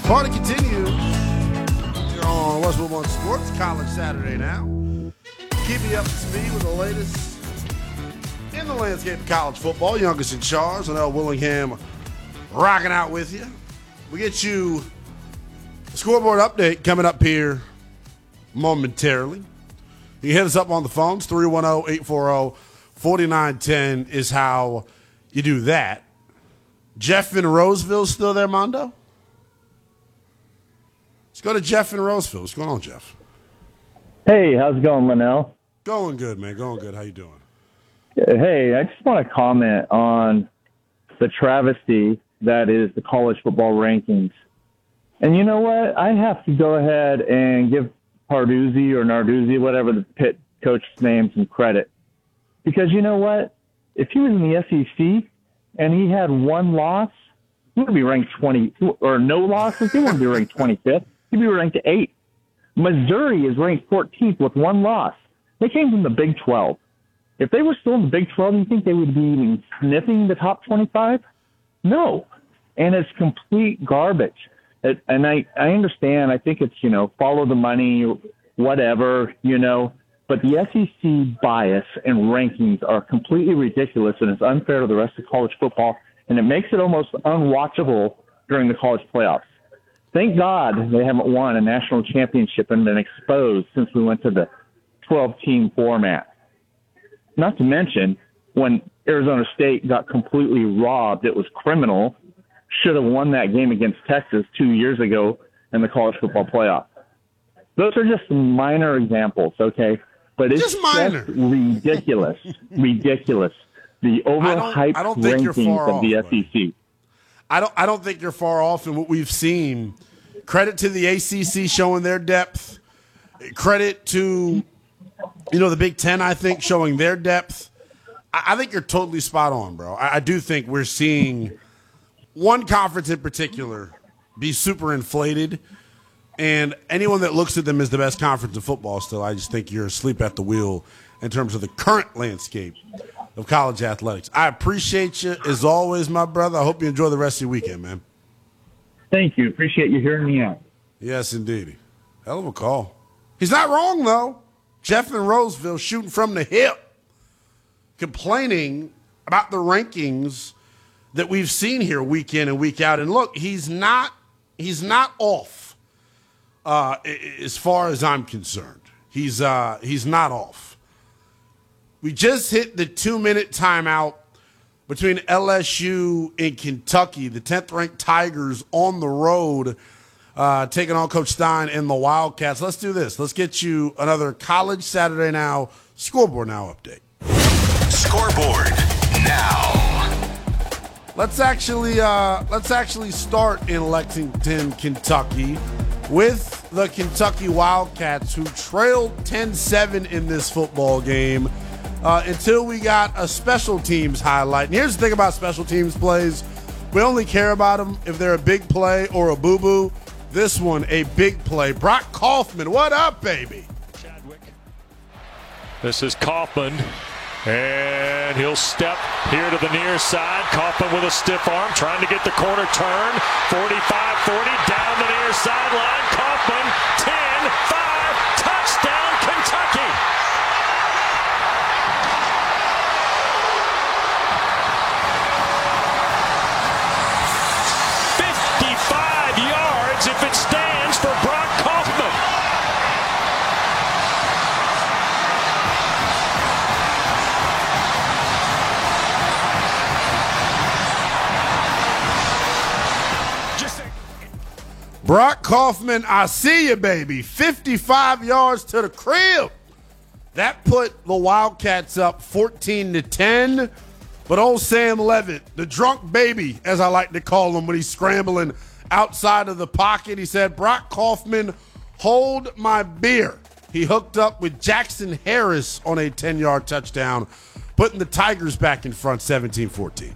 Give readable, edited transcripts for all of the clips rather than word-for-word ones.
Party continues here on Westwood One Sports, College Saturday Now. Keeping you up to speed with the latest in the landscape of college football. Youngest in charge, and L. Willingham rocking out with you. We get you a scoreboard update coming up here momentarily. You can hit us up on the phones. 310-840-4910 is how you do that. Jeff in Roseville still there, Mondo? Let's go to Jeff in Roseville. What's going on, Jeff? Hey, how's it going, Linnell? Going good, man. Going good. How you doing? Hey, I just want to comment on the travesty that is the college football rankings. And you know what? I have to go ahead and give Parduzzi or Narduzzi, whatever the Pitt coach's name, some credit. Because you know what? If he was in the SEC and he had one loss, he would be ranked 20, or no losses, he wouldn't be ranked 25th. He'd be ranked 8th. Missouri is ranked 14th with one loss. They came from the Big 12. If they were still in the Big 12, do you think they would be even sniffing the top 25? No. And it's complete garbage. And I understand. I think it's, follow the money, whatever, But the SEC bias and rankings are completely ridiculous, and it's unfair to the rest of college football, and it makes it almost unwatchable during the college playoffs. Thank God they haven't won a national championship and been exposed since we went to the 12-team format. Not to mention, when Arizona State got completely robbed, it was criminal. Should have won that game against Texas 2 years ago in the college football playoff. Those are just some minor examples, okay? But it's just ridiculous. Ridiculous. The overhyped rankings of the SEC. I don't think you're far off in what we've seen. Credit to the ACC showing their depth. Credit to, the Big Ten, I think, showing their depth. I think you're totally spot on, bro. I do think we're seeing one conference in particular be super inflated, and anyone that looks at them as the best conference in football still, I just think you're asleep at the wheel in terms of the current landscape of college athletics. I appreciate you, as always, my brother. I hope you enjoy the rest of your weekend, man. Thank you. Appreciate you hearing me out. Yes, indeed. Hell of a call. He's not wrong, though. Jeff in Roseville shooting from the hip, complaining about the rankings that we've seen here week in and week out. And look, he's not off as far as I'm concerned. He's not off. We just hit the 2-minute timeout between LSU and Kentucky, the 10th-ranked Tigers on the road, taking on Coach Stein and the Wildcats. Let's do this. Let's get you another College Saturday Now, Scoreboard Now update. Scoreboard Now. Let's actually start in Lexington, Kentucky, with the Kentucky Wildcats, who trailed 10-7 in this football game until we got a special teams highlight. And here's the thing about special teams plays. We only care about them if they're a big play or a boo-boo. This one, a big play. Brock Kaufman, what up, baby? Chadwick. This is Kaufman, and he'll step here to the near side. Kaufman with a stiff arm, trying to get the corner turn. 45-40, down the near sideline. Kaufman, 10-5, touchdown, Kentucky. If it stands for Brock Kaufman. Brock Kaufman, I see you, baby. 55 yards to the crib. That put the Wildcats up 14-10. But old Sam Levitt, the drunk baby, as I like to call him when he's scrambling outside of the pocket, he said, Brock Kaufman, hold my beer. He hooked up with Jackson Harris on a 10-yard touchdown, putting the Tigers back in front 17-14.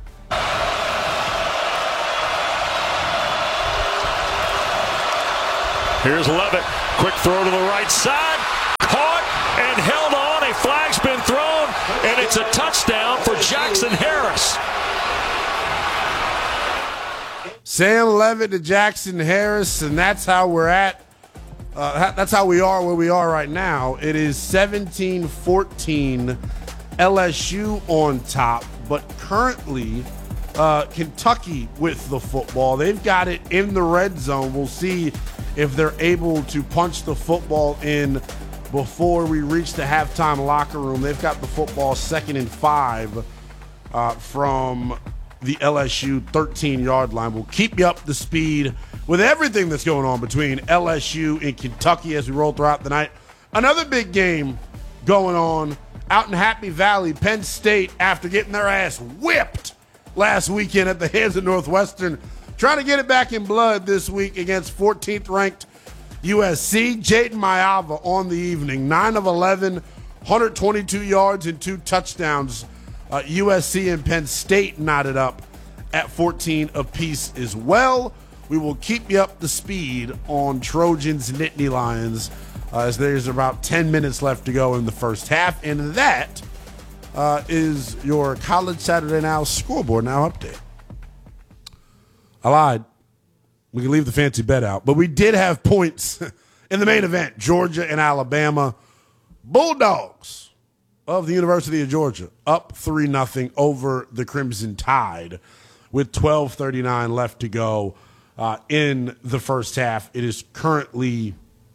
Here's Levitt. Quick throw to the right side. Caught and held on. A flag's been thrown, and it's a touchdown for Jackson Harris. Sam Levitt to Jackson Harris, and that's how we're at. That's how we are where we are right now. It is 17-14 LSU on top, but currently Kentucky with the football. They've got it in the red zone. We'll see if they're able to punch the football in before we reach the halftime locker room. They've got the football 2nd and 5 from the LSU 13-yard line. We'll keep you up to speed with everything that's going on between LSU and Kentucky as we roll throughout the night. Another big game going on out in Happy Valley. Penn State, after getting their ass whipped last weekend at the hands of Northwestern, trying to get it back in blood this week against 14th-ranked USC. Jaden Mayava on the evening, 9 of 11, 122 yards and 2 touchdowns. USC and Penn State knotted up at 14 apiece as well. We will keep you up to speed on Trojans Nittany Lions as there's about 10 minutes left to go in the first half. And that is your College Saturday Now Scoreboard Now update. I lied. We can leave the fancy bet out. But we did have points in the main event. Georgia and Alabama. Bulldogs of the University of Georgia up 3-0 over the Crimson Tide with 12:39 left to go in the first half. It is currently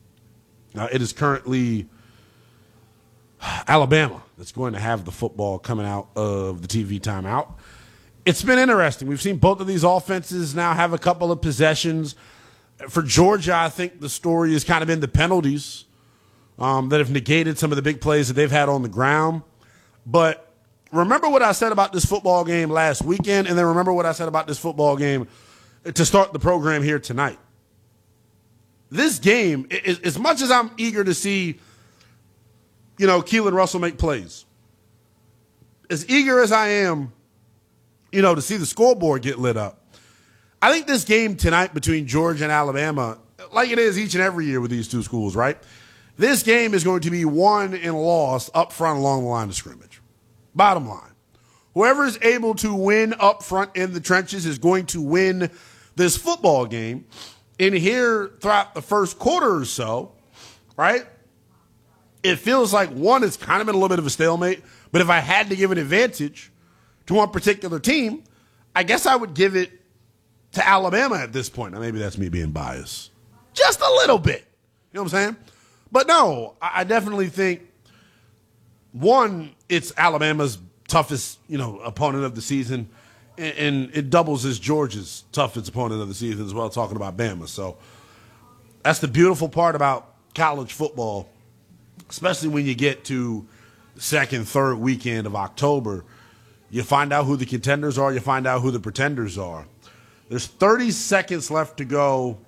Alabama that's going to have the football coming out of the TV timeout. It's been interesting. We've seen both of these offenses now have a couple of possessions. For Georgia, I think the story has kind of been the penalties that have negated some of the big plays that they've had on the ground. But remember what I said about this football game last weekend, and then remember what I said about this football game to start the program here tonight. This game, as much as I'm eager to see, Keelan Russell make plays, as eager as I am, to see the scoreboard get lit up, I think this game tonight between Georgia and Alabama, like it is each and every year with these two schools, right? This game is going to be won and lost up front along the line of scrimmage. Bottom line. Whoever is able to win up front in the trenches is going to win this football game. And here throughout the first quarter or so, right, it feels like one, it's kind of been a little bit of a stalemate. But if I had to give an advantage to one particular team, I guess I would give it to Alabama at this point. Now, maybe that's me being biased. Just a little bit. You know what I'm saying? But no, I definitely think, one, it's Alabama's toughest, opponent of the season, and it doubles as Georgia's toughest opponent of the season as well, talking about Bama. So that's the beautiful part about college football, especially when you get to the second, third weekend of October. You find out who the contenders are. You find out who the pretenders are. There's 30 seconds left to go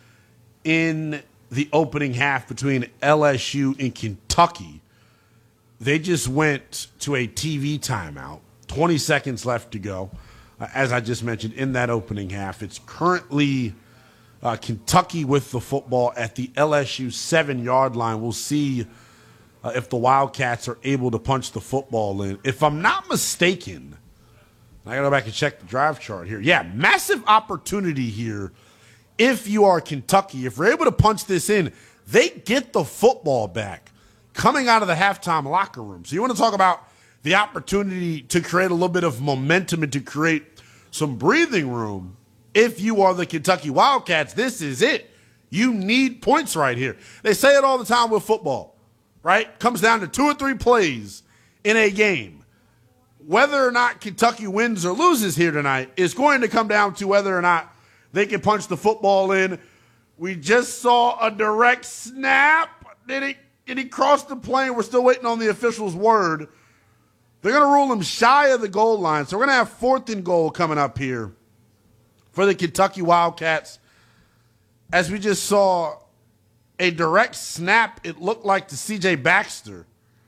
in the opening half between LSU and Kentucky. They just went to a TV timeout. 20 seconds left to go. As I just mentioned, in that opening half, it's currently Kentucky with the football at the LSU 7-yard line. We'll see if the Wildcats are able to punch the football in. If I'm not mistaken, I got to go back and check the drive chart here. Yeah, massive opportunity here. If you are Kentucky, if you're able to punch this in, they get the football back coming out of the halftime locker room. So you want to talk about the opportunity to create a little bit of momentum and to create some breathing room. If you are the Kentucky Wildcats, this is it. You need points right here. They say it all the time with football, right? Comes down to 2 or 3 plays in a game. Whether or not Kentucky wins or loses here tonight is going to come down to whether or not they can punch the football in. We just saw a direct snap. Did he cross the plane? We're still waiting on the official's word. They're going to rule him shy of the goal line. So we're going to have 4th and goal coming up here for the Kentucky Wildcats. As we just saw a direct snap, it looked like to C.J. Baxter.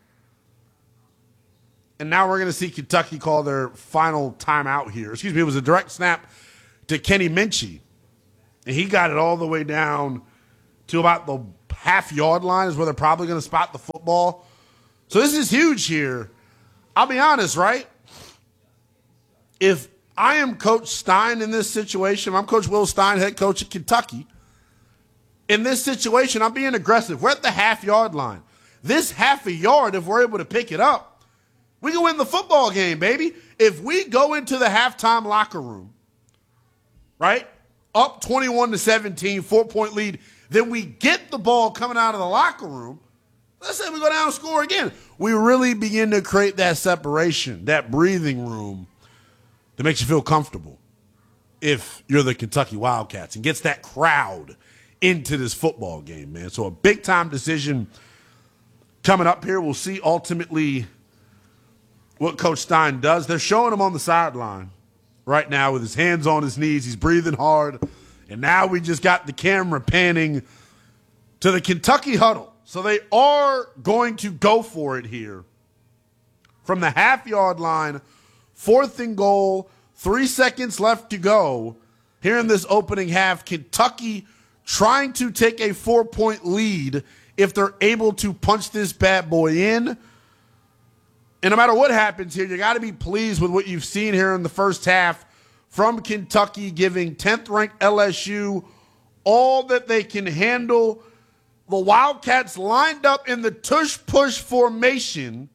And now we're going to see Kentucky call their final timeout here. Excuse me, it was a direct snap to Kenny Minchey. And he got it all the way down to about the half-yard line is where they're probably going to spot the football. So this is huge here. I'll be honest, right? If I am Coach Stein in this situation. I'm Coach Will Stein, head coach at Kentucky. In this situation, I'm being aggressive. We're at the half-yard line. This half a yard, if we're able to pick it up, we can win the football game, baby. If we go into the halftime locker room, right, up 21-17, 4-point lead, then we get the ball coming out of the locker room. Let's say we go down and score again. We really begin to create that separation, that breathing room that makes you feel comfortable if you're the Kentucky Wildcats and gets that crowd into this football game, man. So a big-time decision coming up here. We'll see ultimately what Coach Stein does. They're showing him on the sideline right now with his hands on his knees. He's breathing hard. And now we just got the camera panning to the Kentucky huddle. So they are going to go for it here from the half-yard line, 4th and goal, 3 seconds left to go here in this opening half. Kentucky trying to take a 4-point lead if they're able to punch this bad boy in. And no matter what happens here, you got to be pleased with what you've seen here in the first half from Kentucky, giving 10th-ranked LSU all that they can handle. The Wildcats lined up in the tush-push formation.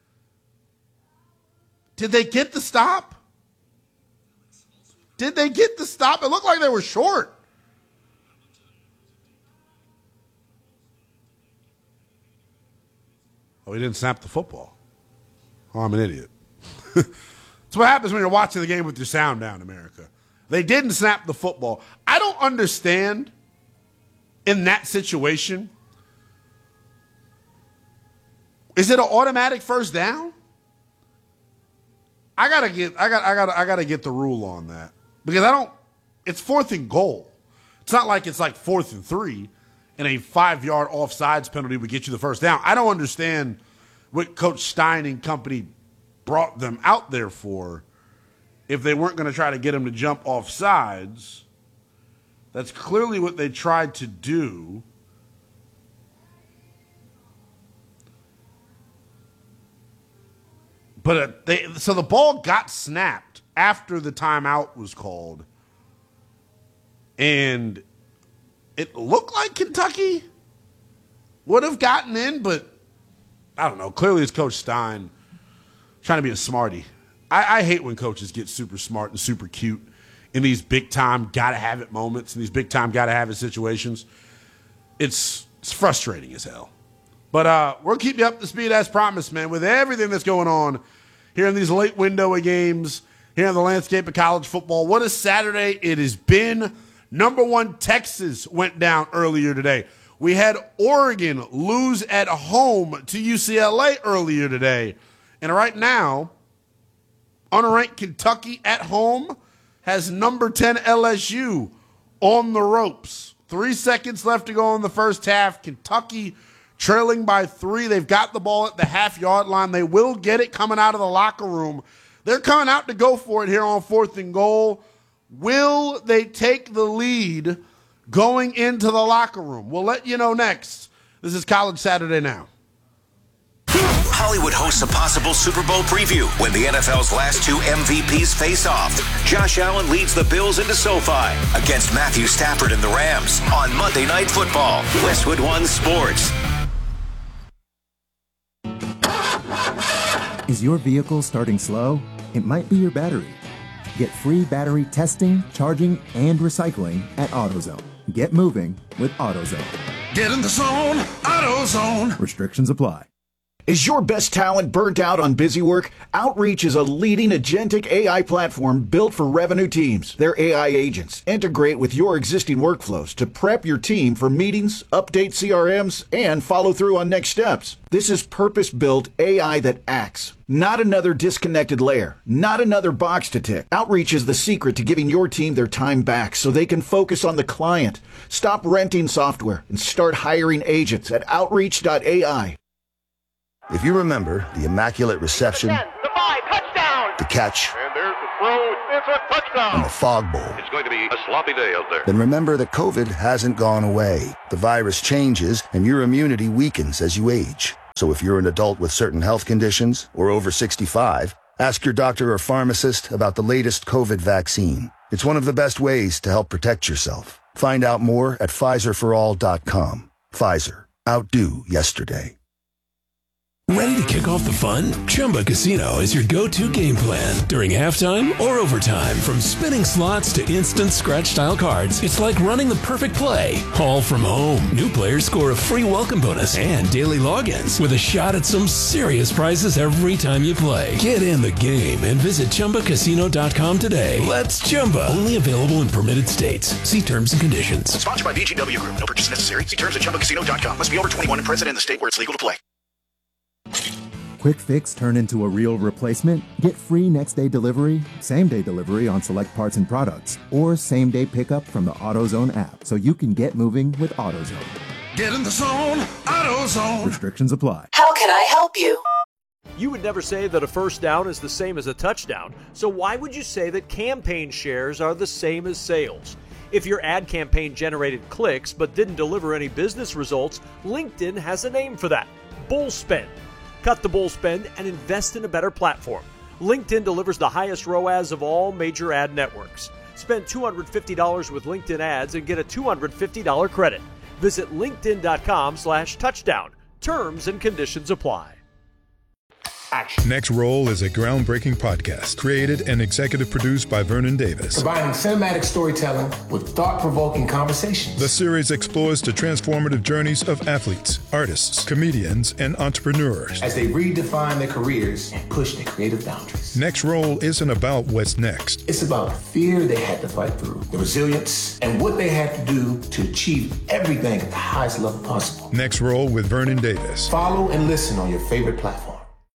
Did they get the stop? Did they get the stop? It looked like they were short. Oh, he didn't snap the football. Oh, I'm an idiot. That's what happens when you're watching the game with your sound down, America. They didn't snap the football. I don't understand in that situation. Is it an automatic first down? I gotta get the rule on that. Because it's 4th and goal. It's not like it's like 4th and 3 and a 5-yard offsides penalty would get you the first down. I don't understand what Coach Stein and company brought them out there for if they weren't going to try to get him to jump off sides. That's clearly what they tried to do. But so the ball got snapped after the timeout was called. And it looked like Kentucky would have gotten in, but I don't know. Clearly it's Coach Stein trying to be a smarty. I hate when coaches get super smart and super cute in these big-time gotta-have-it moments, in these big-time gotta-have-it situations. It's frustrating as hell. But we'll keep you up to speed as promised, man, with everything that's going on here in these late window of games, here in the landscape of college football. What a Saturday it has been. Number 1, Texas went down earlier today. We had Oregon lose at home to UCLA earlier today. And right now, unranked Kentucky at home has number 10 LSU on the ropes. 3 seconds left to go in the first half. Kentucky trailing by 3. They've got the ball at the half-yard line. They will get it coming out of the locker room. They're coming out to go for it here on 4th and goal. Will they take the lead going into the locker room? We'll let you know next. This is College Saturday Now. Hollywood hosts a possible Super Bowl preview when the NFL's last 2 MVPs face off. Josh Allen leads the Bills into SoFi against Matthew Stafford and the Rams on Monday Night Football. Westwood One Sports. Is your vehicle starting slow? It might be your battery. Get free battery testing, charging, and recycling at AutoZone. Get moving with AutoZone. Get in the zone, AutoZone. Restrictions apply. Is your best talent burnt out on busy work? Outreach is a leading agentic AI platform built for revenue teams. Their AI agents integrate with your existing workflows to prep your team for meetings, update CRMs, and follow through on next steps. This is purpose-built AI that acts. Not another disconnected layer. Not another box to tick. Outreach is the secret to giving your team their time back so they can focus on the client. Stop renting software and start hiring agents at Outreach.ai. If you remember the Immaculate Reception, the 5, touchdown! The catch, and there's the throw, it's a touchdown! And the Fog Bowl, it's going to be a sloppy day out there. Then remember that COVID hasn't gone away. The virus changes, and your immunity weakens as you age. So if you're an adult with certain health conditions or over 65, Ask your doctor or pharmacist about the latest COVID vaccine. It's one of the best ways to help protect yourself. Find out more at PfizerForAll.com. Pfizer. Outdo yesterday. Ready to kick off the fun? Chumba Casino is your go-to game plan during halftime or overtime. From spinning slots to instant scratch-style cards, it's like running the perfect play, all from home. New players score a free welcome bonus and daily logins with a shot at some serious prizes every time you play. Get in the game and visit ChumbaCasino.com today. Let's Chumba. Only available in permitted states. See terms and conditions. Sponsored by VGW Group. No purchase necessary. See terms at ChumbaCasino.com. Must be over 21 and present in the state where it's legal to play. Quick fix turn into a real replacement? Get free next-day delivery, same-day delivery on select parts and products, or same-day pickup from the AutoZone app so you can get moving with AutoZone. Get in the zone, AutoZone. Restrictions apply. How can I help you? You would never say that a first down is the same as a touchdown, so why would you say that campaign shares are the same as sales? If your ad campaign generated clicks but didn't deliver any business results, LinkedIn has a name for that: bull spend. Cut the bull spend and invest in a better platform. LinkedIn delivers the highest ROAS of all major ad networks. Spend $250 with LinkedIn ads and get a $250 credit. Visit linkedin.com/touchdown. Terms and conditions apply. Next Roll is a groundbreaking podcast created and executive produced by Vernon Davis. Combining cinematic storytelling with thought-provoking conversations. The series explores the transformative journeys of athletes, artists, comedians, and entrepreneurs as they redefine their careers and push their creative boundaries. Next Roll isn't about what's next. It's about the fear they had to fight through, the resilience, and what they had to do to achieve everything at the highest level possible. Next Roll with Vernon Davis. Follow and listen on your favorite platform.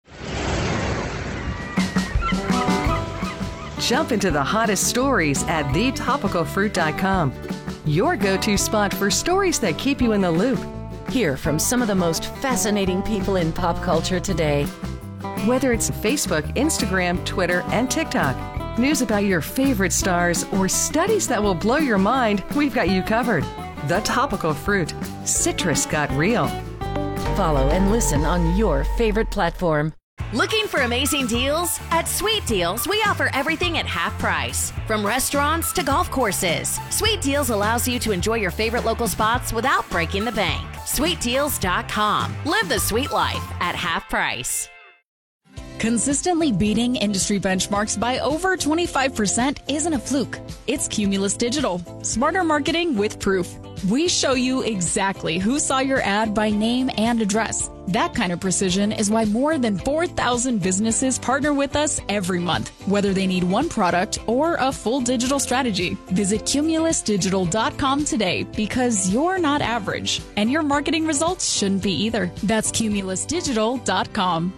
Jump into the hottest stories at thetopicalfruit.com. Your go-to spot for stories that keep you in the loop. Hear from some of the most fascinating people in pop culture today. Whether it's Facebook, Instagram, Twitter, and TikTok, news about your favorite stars, or studies that will blow your mind, we've got you covered. The Topical Fruit. Citrus got real. Follow and listen on your favorite platform. Looking for amazing deals? At Sweet Deals, we offer everything at half price. From restaurants to golf courses, Sweet Deals allows you to enjoy your favorite local spots without breaking the bank. SweetDeals.com. Live the sweet life at half price. Consistently beating industry benchmarks by over 25% isn't a fluke. It's Cumulus Digital. Smarter marketing with proof. We show you exactly who saw your ad by name and address. That kind of precision is why more than 4,000 businesses partner with us every month, whether they need one product or a full digital strategy. Visit CumulusDigital.com today because you're not average, and your marketing results shouldn't be either. That's CumulusDigital.com.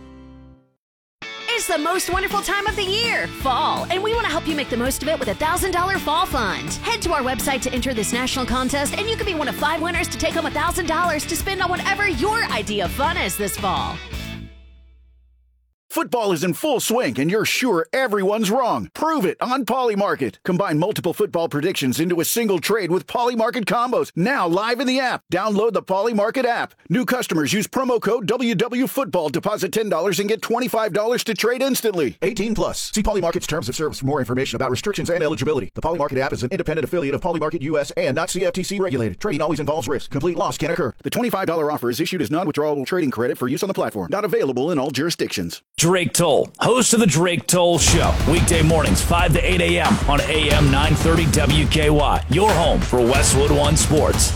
It's the most wonderful time of the year, fall, and we want to help you make the most of it with a $1,000 fall fund. Head to our website to enter this national contest, and you could be one of 5 winners to take home $1,000 to spend on whatever your idea of fun is this fall. Football is in full swing, and you're sure everyone's wrong. Prove it on Polymarket. Combine multiple football predictions into a single trade with Polymarket combos. Now live in the app. Download the Polymarket app. New customers use promo code WWFootball. Deposit $10 and get $25 to trade instantly. 18 plus. See Polymarket's terms of service for more information about restrictions and eligibility. The Polymarket app is an independent affiliate of Polymarket US and not CFTC regulated. Trading always involves risk. Complete loss can occur. The $25 offer is issued as non-withdrawable trading credit for use on the platform. Not available in all jurisdictions. Drake Toll, host of the Drake Toll Show, weekday mornings 5 to 8 a.m. on AM 930 WKY, your home for Westwood One Sports.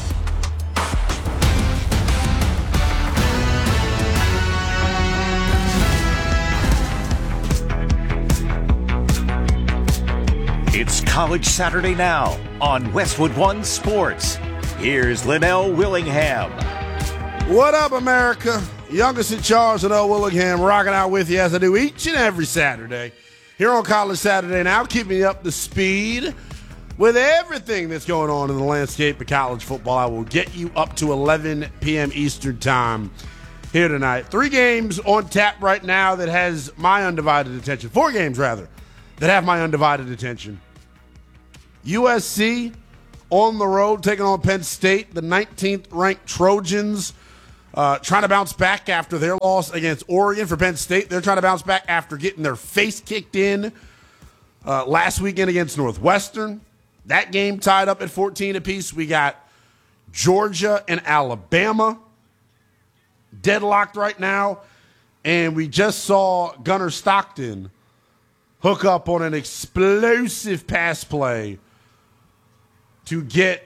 It's College Saturday now on Westwood One Sports. Here's Linnell Willingham. What up, America? Youngest in charge, Linnell Willingham, rocking out with you as I do each and every Saturday here on College Saturday Now, keeping you up to speed with everything that's going on in the landscape of college football. I will get you up to 11 p.m. Eastern time here tonight. 3 games on tap right now that has my undivided attention. 4 games, rather, that have my undivided attention. USC on the road taking on Penn State, the 19th-ranked Trojans. trying to bounce back after their loss against Oregon. For Penn State, they're trying to bounce back after getting their face kicked in last weekend against Northwestern. That game tied up at 14 apiece. We got Georgia and Alabama deadlocked right now. And we just saw Gunnar Stockton hook up on an explosive pass play to get,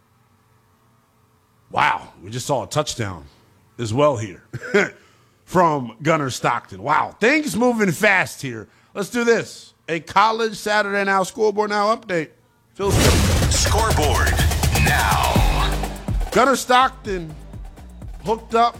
wow, we just saw a touchdown as well here from Gunnar Stockton. Wow, things moving fast here. Let's do this. A College Saturday Now Scoreboard Now update. Phil Scoreboard Now. Gunnar Stockton hooked up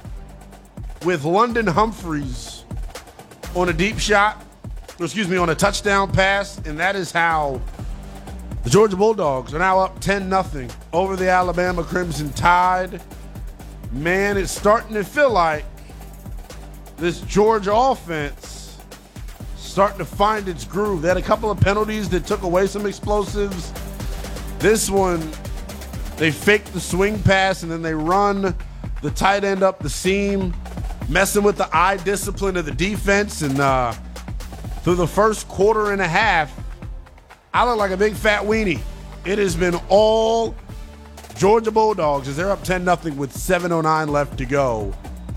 with London Humphreys on a deep shot, on a touchdown pass, and that is how the Georgia Bulldogs are now up 10-0 over the Alabama Crimson Tide. Man, it's starting to feel like this Georgia offense starting to find its groove. They had a couple of penalties that took away some explosives. This one, they faked the swing pass, and then they run the tight end up the seam, messing with the eye discipline of the defense. And through the first quarter and a half, I look like a big fat weenie. It has been all Georgia Bulldogs as they're up 10-0 with 7:09 left to go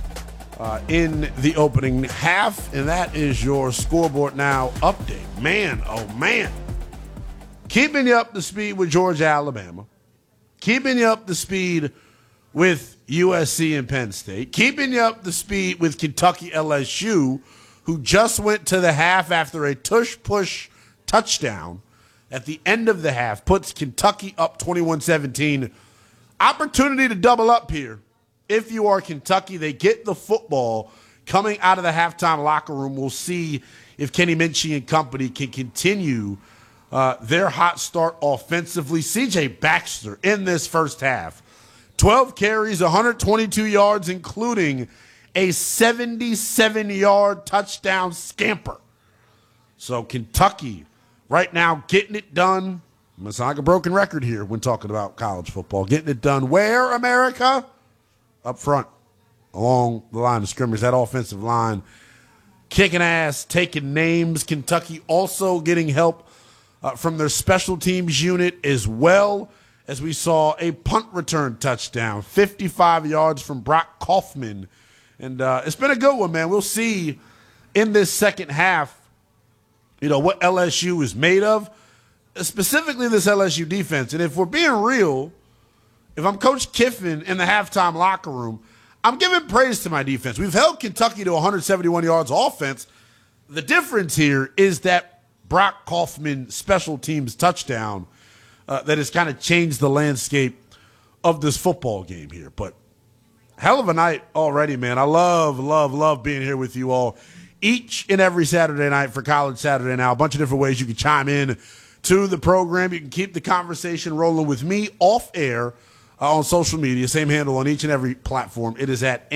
in the opening half. And that is your Scoreboard Now update. Man, oh man. Keeping you up to speed with Georgia, Alabama. Keeping you up to speed with USC and Penn State. Keeping you up to speed with Kentucky LSU, who just went to the half after a tush-push touchdown at the end of the half, puts Kentucky up 21-17. Opportunity to double up here. If you are Kentucky, they get the football coming out of the halftime locker room. We'll see if Kenny Minchie and company can continue their hot start offensively. C.J. Baxter in this first half, 12 carries, 122 yards, including a 77-yard touchdown scamper. So Kentucky right now getting it done. It's like a broken record here when talking about college football. Getting it done where, America? Up front, along the line of scrimmage. That offensive line kicking ass, taking names. Kentucky also getting help from their special teams unit, as well as we saw a punt return touchdown, 55 yards from Brock Kaufman. And it's been a good one, man. We'll see in this second half, what LSU is made of, specifically this LSU defense. And if we're being real, if I'm Coach Kiffin in the halftime locker room, I'm giving praise to my defense. We've held Kentucky to 171 yards offense. The difference here is that Brock Kaufman special teams touchdown that has kind of changed the landscape of this football game here. But hell of a night already, man. I love being here with you all each and every Saturday night for College Saturday Now. A bunch of different ways you can chime in to the program. You can keep the conversation rolling with me off air on social media. Same handle on each and every platform. It is at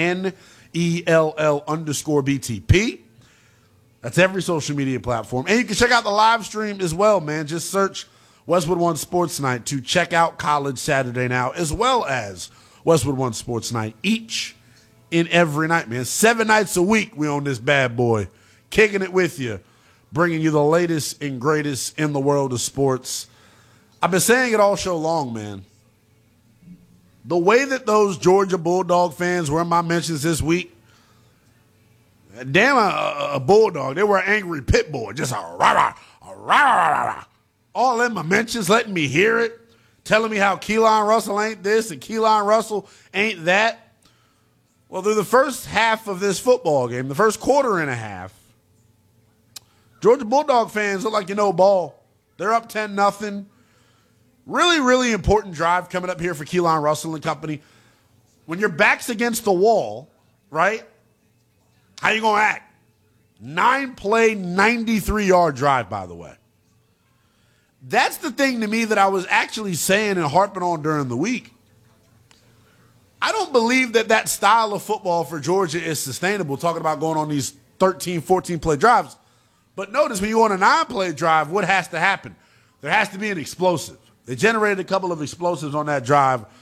NELL_BTP. That's every social media platform. And you can check out the live stream as well, man. Just search Westwood One Sports Night to check out College Saturday Now, as well as Westwood One Sports Night each and every night, man. 7 nights a week we own this bad boy. Kicking it with you, bringing you the latest and greatest in the world of sports. I've been saying it all show long, man. The way that those Georgia Bulldog fans were in my mentions this week, damn a bulldog. They were an angry pit bull. Just a rah-rah, rah-rah. All in my mentions, letting me hear it, telling me how Keelan Russell ain't this and Keelan Russell ain't that. Well, through the first half of this football game, the first quarter and a half, Georgia Bulldog fans look like ball. They're up 10-0. Really, really important drive coming up here for Keelan Russell and company. When your back's against the wall, right? How you going to act? 9-play, 93-yard drive, by the way. That's the thing to me that I was actually saying and harping on during the week. I don't believe that style of football for Georgia is sustainable, talking about going on these 13, 14-play drives. But notice when you on a 9-play drive, what has to happen? There has to be an explosive. They generated a couple of explosives on that drive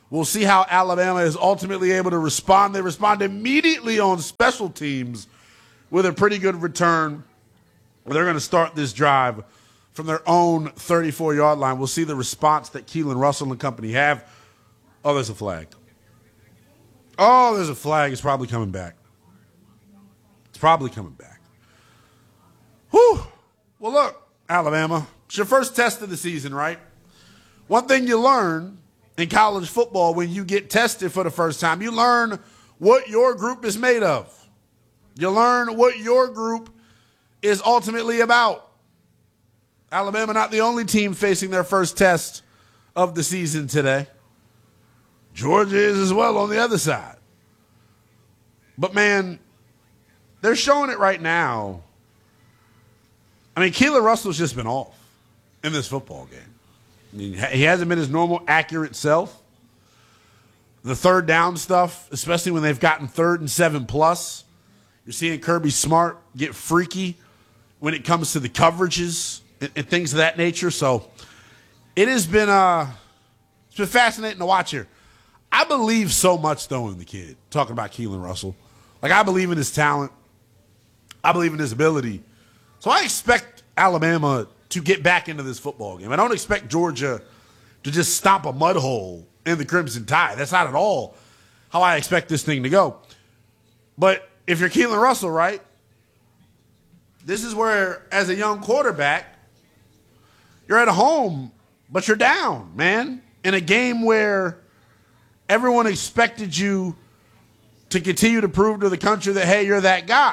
We'll see how Alabama is ultimately able to respond. They respond immediately on special teams with a pretty good return. They're going to start this drive from their own 34-yard line. We'll see the response that Keelan Russell and company have. Oh, there's a flag. Oh, there's a flag. It's probably coming back. It's probably coming back. Whew. Well, look, Alabama, it's your first test of the season, right? One thing you learn in college football when you get tested for the first time, you learn what your group is made of. You learn what your group is ultimately about. Alabama not the only team facing their first test of the season today. Georgia is as well on the other side. But, man, they're showing it right now. I mean, Keelan Russell's just been off in this football game. I mean, he hasn't been his normal accurate self. The third down stuff, especially when they've gotten 3rd and 7+. You're seeing Kirby Smart get freaky when it comes to the coverages and things of that nature. So it has been it's been fascinating to watch here. I believe so much, though, in the kid, talking about Keelan Russell. Like, I believe in his talent. I believe in his ability. So I expect Alabama to get back into this football game. I don't expect Georgia to just stomp a mud hole in the Crimson Tide. That's not at all how I expect this thing to go. But if you're Keelan Russell, right, this is where, as a young quarterback, you're at home, but you're down, man, in a game where everyone expected you to continue to prove to the country that, hey, you're that guy.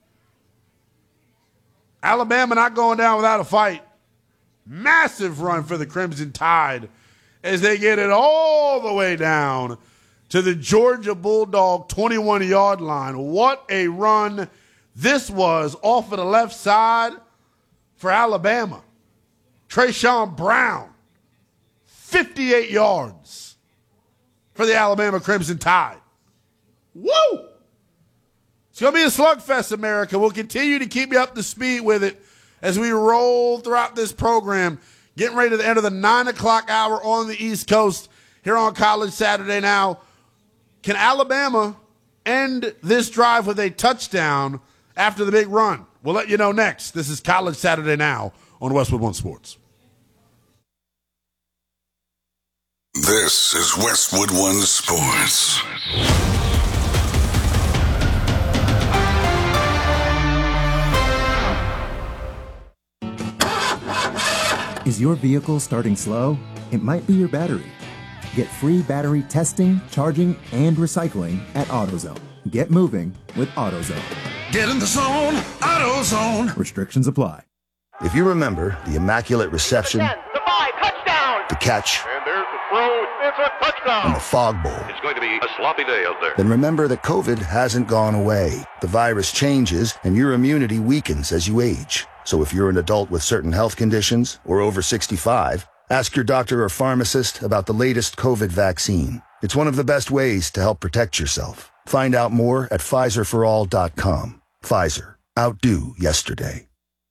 Alabama not going down without a fight. Massive run for the Crimson Tide as they get it all the way down to the Georgia Bulldog 21-yard line. What a run this was off of the left side for Alabama. Trayshawn Brown, 58 yards for the Alabama Crimson Tide. Woo! It's going to be a slugfest, America. We'll continue to keep you up to speed with it as we roll throughout this program, getting ready to enter the 9 o'clock hour on the East Coast here on College Saturday Now. Can Alabama end this drive with a touchdown after the big run? We'll let you know next. This is College Saturday Now on Westwood One Sports. This is Westwood One Sports. Is your vehicle starting slow? It might be your battery. Get free battery testing, charging, and recycling at AutoZone. Get moving with AutoZone. Get in the zone, AutoZone. Restrictions apply. If you remember the immaculate reception, the catch, And there's the throw. It's a touchdown. and the fog bowl, It's going to be a sloppy day out there. then remember that COVID hasn't gone away. The virus changes and your immunity weakens as you age. So if you're an adult with certain health conditions or over 65, ask your doctor or pharmacist about the latest COVID vaccine. It's one of the best ways to help protect yourself. Find out more at PfizerForAll.com. Pfizer. Outdo yesterday.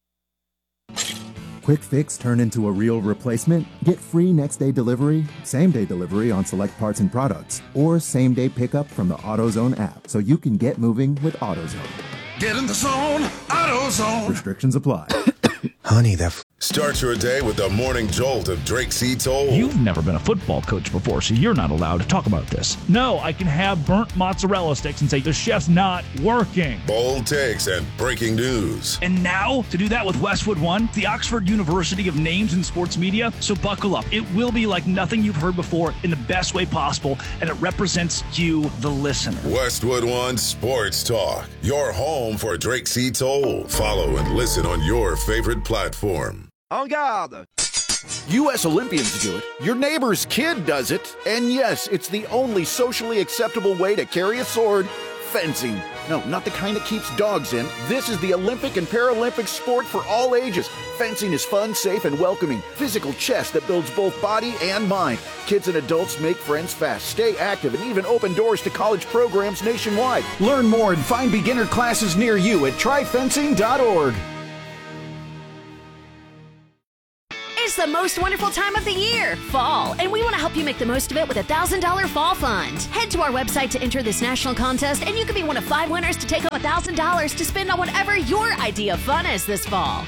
Quick fix turn into a real replacement? Get free next day delivery, same day delivery on select parts and products, or same day pickup from the AutoZone app so you can get moving with AutoZone. Get in the zone, AutoZone. Restrictions apply. Honey, that Start your day with the morning jolt of Drake C. Toll. You've never been a football coach before, so you're not allowed to talk about this. No, I can have burnt mozzarella sticks and say the chef's not working. Bold takes and breaking news. And now, to do that with Westwood One, the Oxford University of Names in Sports Media. So buckle up. It will be like nothing you've heard before in the best way possible, and it represents you, the listener. Westwood One Sports Talk, your home for Drake C. Toll. Follow and listen on your favorite platform. En garde! U.S. Olympians do it, your neighbor's kid does it, and yes, it's the only socially acceptable way to carry a sword, fencing. No, not the kind that keeps dogs in. This is the Olympic and Paralympic sport for all ages. Fencing is fun, safe, and welcoming. Physical chess that builds both body and mind. Kids and adults make friends fast, stay active, and even open doors to college programs nationwide. Learn more and find beginner classes near you at tryfencing.org. It's the the most wonderful time of the year, fall, and we want to help you make the most of it with a $1,000 fall fund. Head to our website to enter this national contest, and you can be one of 5 winners to take home $1,000 to spend on whatever your idea of fun is this fall.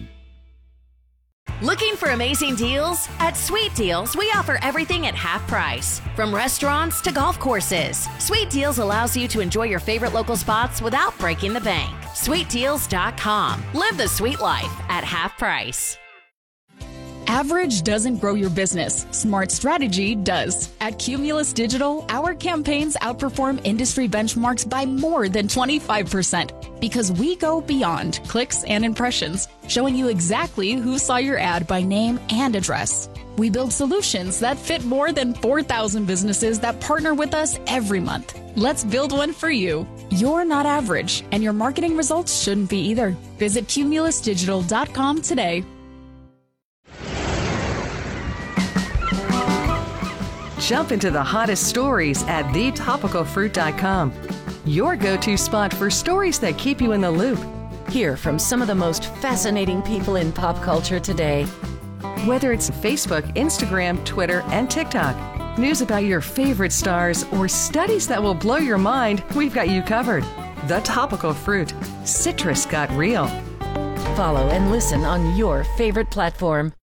Looking for amazing deals? At Sweet Deals, we offer everything at half price. From restaurants to golf courses, Sweet Deals allows you to enjoy your favorite local spots without breaking the bank. SweetDeals.com. Live the sweet life at half price. Average doesn't grow your business. Smart strategy does. At Cumulus Digital, our campaigns outperform industry benchmarks by more than 25% because we go beyond clicks and impressions, showing you exactly who saw your ad by name and address. We build solutions that fit more than 4,000 businesses that partner with us every month. Let's build one for you. You're not average, and your marketing results shouldn't be either. Visit cumulusdigital.com today. Jump into the hottest stories at thetopicalfruit.com. Your go-to spot for stories that keep you in the loop. Hear from some of the most fascinating people in pop culture today. Whether it's Facebook, Instagram, Twitter, and TikTok, news about your favorite stars, or studies that will blow your mind, we've got you covered. The Topical Fruit. Citrus got real. Follow and listen on your favorite platform.